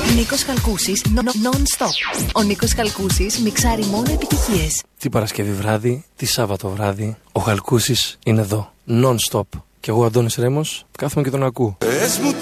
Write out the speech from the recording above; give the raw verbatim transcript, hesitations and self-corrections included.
Νίκος Χαλκούσης, non-stop. Ο Νίκος Χαλκούσης μιξάρει μόνο επιτυχίες. Τι Παρασκευή βράδυ, τι Σάββατο βράδυ, ο Χαλκούσης είναι εδώ, non-stop. Και εγώ, Αντώνης Ρέμος, κάθομαι και τον ακούω.